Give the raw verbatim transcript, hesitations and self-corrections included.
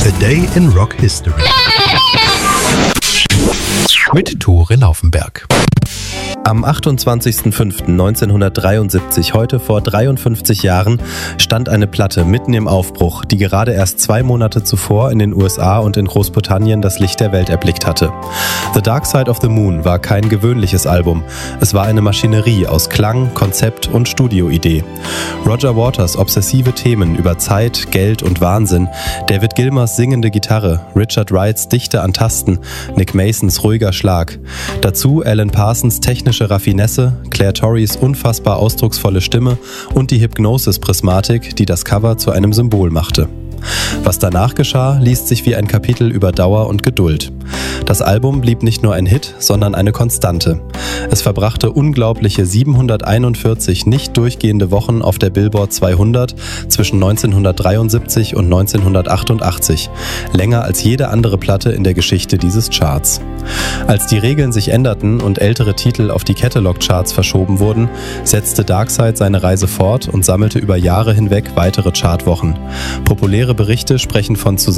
A Day in Rock History mit Tore Laufenberg. Am achtundzwanzigsten fünften neunzehnhundertdreiundsiebzig, heute vor dreiundfünfzig Jahren, stand eine Platte mitten im Aufbruch, die gerade erst zwei Monate zuvor in den U S A und in Großbritannien das Licht der Welt erblickt hatte. The Dark Side of the Moon war kein gewöhnliches Album. Es war eine Maschinerie aus Klang, Konzept und Studioidee. Roger Waters' obsessive Themen über Zeit, Geld und Wahnsinn, David Gilmours singende Gitarre, Richard Wrights Dichte an Tasten, Nick Masons ruhiger Schlag. Dazu Alan Parsons technische Raffinesse, Claire Torreys unfassbar ausdrucksvolle Stimme und die Hypnosis-Prismatik, die das Cover zu einem Symbol machte. Was danach geschah, liest sich wie ein Kapitel über Dauer und Geduld. Das Album blieb nicht nur ein Hit, sondern eine Konstante. Es verbrachte unglaubliche siebenhunderteinundvierzig nicht durchgehende Wochen auf der Billboard zweihundert zwischen neunzehnhundertdreiundsiebzig und neunzehnhundertachtundachtzig. Länger als jede andere Platte in der Geschichte dieses Charts. Als die Regeln sich änderten und ältere Titel auf die Catalog-Charts verschoben wurden, setzte Darkside seine Reise fort und sammelte über Jahre hinweg weitere Chartwochen. Populäre Berichte sprechen von